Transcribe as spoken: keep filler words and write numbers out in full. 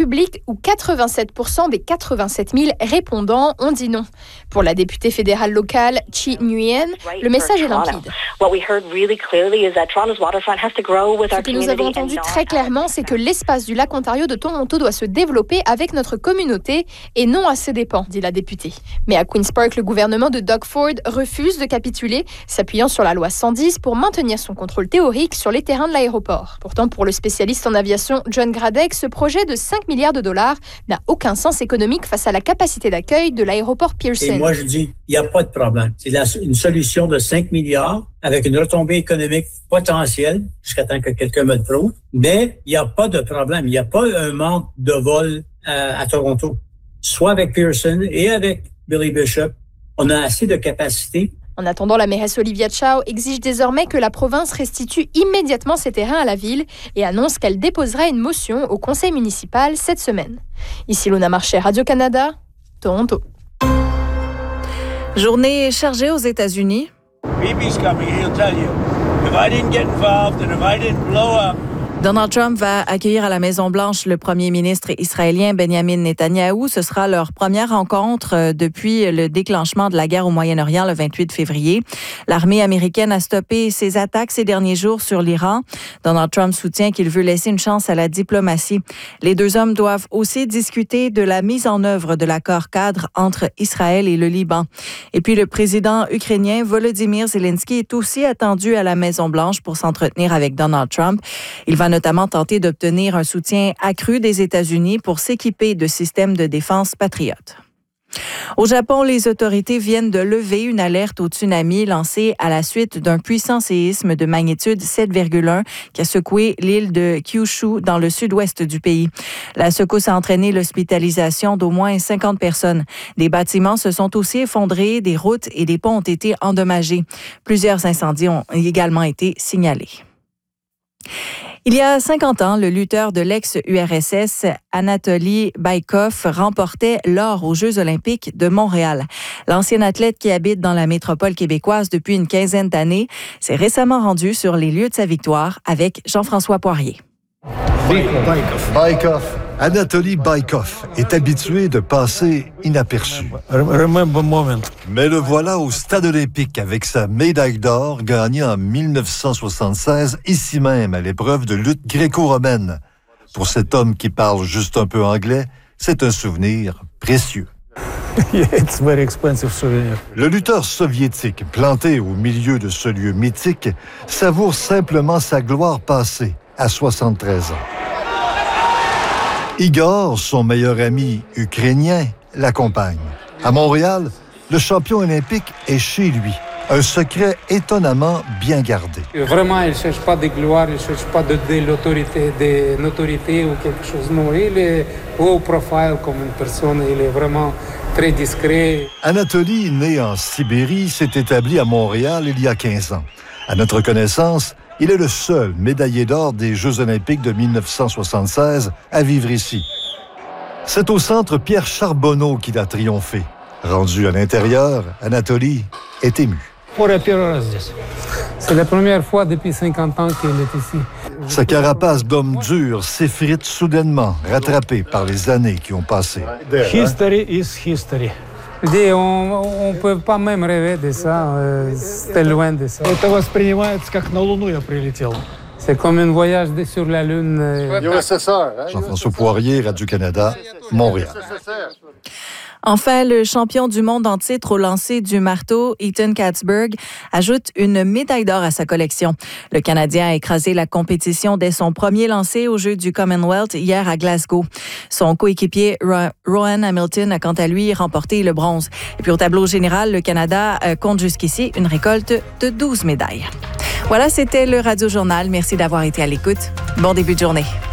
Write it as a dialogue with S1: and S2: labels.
S1: public où quatre-vingt-sept pour cent des quatre-vingt-sept mille répondants ont dit non. Pour la députée fédérale locale, Chi Nguyen, le message est limpide. Ce que nous avons entendu très clairement, c'est que l'espace du lac Ontario de Toronto doit se développer avec notre communauté et non à ses dépens, dit la députée. Mais à Queen's Park, le gouvernement de Doug Ford refuse de capituler, s'appuyant sur la loi cent dix pour maintenir son contrôle théorique sur les terrains de l'aéroport. Pourtant, pour le spécialiste en aviation John Gradek, ce projet de cinq milliards de dollars n'a aucun sens économique face à la capacité d'accueil de l'aéroport Pearson.
S2: Et moi, je dis, il n'y a pas de problème. C'est la, une solution de cinq milliards avec une retombée économique potentielle, jusqu'à temps que quelqu'un me le prouve. Mais il n'y a pas de problème. Il n'y a pas un manque de vol à, à Toronto. Soit avec Pearson et avec Billy Bishop, on a assez de capacité.
S1: En attendant, la mairesse Olivia Chow exige désormais que la province restitue immédiatement ses terrains à la ville et annonce qu'elle déposera une motion au conseil municipal cette semaine. Ici Luna Marché, Radio-Canada, Toronto.
S3: Journée chargée aux États-Unis.
S4: Bibi's coming, he'll tell you. If I didn't get involved and if I didn't blow up,
S3: Donald Trump va accueillir à la Maison-Blanche le premier ministre israélien Benjamin Netanyahou. Ce sera leur première rencontre depuis le déclenchement de la guerre au Moyen-Orient le vingt-huit février. L'armée américaine a stoppé ses attaques ces derniers jours sur l'Iran. Donald Trump soutient qu'il veut laisser une chance à la diplomatie. Les deux hommes doivent aussi discuter de la mise en œuvre de l'accord cadre entre Israël et le Liban. Et puis le président ukrainien Volodymyr Zelensky est aussi attendu à la Maison-Blanche pour s'entretenir avec Donald Trump. Il va notamment tenter d'obtenir un soutien accru des États-Unis pour s'équiper de systèmes de défense patriotes. Au Japon, les autorités viennent de lever une alerte au tsunami lancée à la suite d'un puissant séisme de magnitude sept virgule un qui a secoué l'île de Kyushu dans le sud-ouest du pays. La secousse a entraîné l'hospitalisation d'au moins cinquante personnes. Des bâtiments se sont aussi effondrés, des routes et des ponts ont été endommagés. Plusieurs incendies ont également été signalés. Il y a cinquante ans, le lutteur de l'ex-U R S S, Anatoly Baïkov, remportait l'or aux Jeux olympiques de Montréal. L'ancien athlète qui habite dans la métropole québécoise depuis une quinzaine d'années s'est récemment rendu sur les lieux de sa victoire avec Jean-François Poirier.
S5: Baïkov. Baïkov. Anatoly Baïkov est habitué de passer inaperçu. Mais le voilà au stade olympique avec sa médaille d'or gagnée en dix-neuf cent soixante-seize, ici même à l'épreuve de lutte gréco-romaine. Pour cet homme qui parle juste un peu anglais, c'est un souvenir précieux. Le lutteur soviétique, planté au milieu de ce lieu mythique, savoure simplement sa gloire passée à soixante-treize ans. Igor, son meilleur ami ukrainien, l'accompagne. À Montréal, le champion olympique est chez lui. Un secret étonnamment bien gardé.
S6: Vraiment, il ne cherche pas de gloire, il ne cherche pas de, de l'autorité, de notoriété ou quelque chose. Non, il est low profile comme une personne, il est vraiment très discret.
S5: Anatoly, né en Sibérie, s'est établi à Montréal il y a quinze ans. À notre connaissance, il est le seul médaillé d'or des Jeux olympiques de dix-neuf cent soixante-seize à vivre ici. C'est au centre Pierre Charbonneau qu'il a triomphé. Rendu à l'intérieur, Anatoly est ému.
S6: C'est la première fois depuis cinquante ans qu'il est ici.
S5: Sa carapace d'homme dur s'effrite soudainement, rattrapée par les années qui ont passé.
S6: History is history. On ne peut pas même rêver de ça, euh, c'était loin de ça. C'est comme un voyage sur la Lune. Euh...
S5: Jean-François Poirier, Radio-Canada, Montréal.
S3: Enfin, le champion du monde en titre au lancer du marteau, Ethan Katzberg, ajoute une médaille d'or à sa collection. Le Canadien a écrasé la compétition dès son premier lancer aux Jeux du Commonwealth hier à Glasgow. Son coéquipier Rowan Hamilton a quant à lui remporté le bronze. Et puis au tableau général, le Canada compte jusqu'ici une récolte de douze médailles. Voilà, c'était le Radio Journal. Merci d'avoir été à l'écoute. Bon début de journée.